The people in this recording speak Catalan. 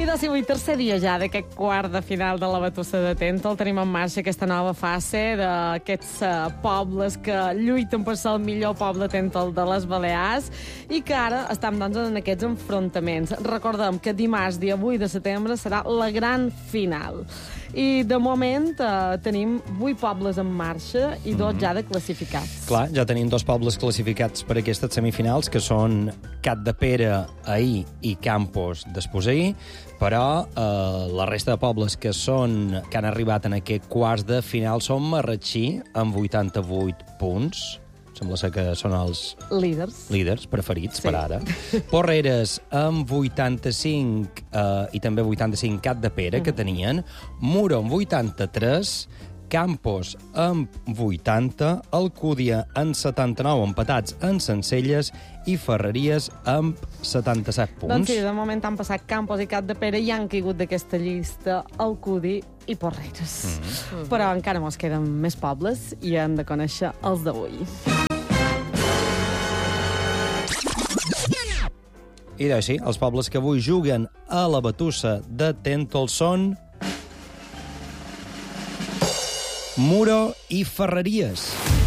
doncs avui, tercer dia ja d'aquest quart de final de la Batussa de Tento. Tenim en marxa aquesta nova fase d'aquests pobles que lluiten per ser el millor poble Tento de les Balears i que ara estem doncs, en aquests enfrontaments. Recordem que dimarts, dia 8 de setembre, serà la gran final. I de moment tenim 8 pobles en marxa i 2 ja de classificats. Clar, ja tenim 2 pobles classificats per aquestes semifinals, que són Capdepera ahir i Campos d'Esposahir, però la resta de pobles que han arribat en aquest quarts de final són Marratxí, amb 88 punts. Sembla ser que són els líders preferits per ara. Porreres amb 85 i també 85 Capdepera, que tenien. Muro amb 83, Campos amb 80, Alcúdia amb 79, empatats en Sencelles, i Ferreries amb 77 punts. Doncs sí, de moment han passat Campos i Capdepera i han caigut d'aquesta llista Alcúdia i Porreres. Però encara mos queden més pobles i hem de conèixer els d'avui. I doncs sí, els pobles que avui juguen a la Batussa de Tento són Muro i Ferreries.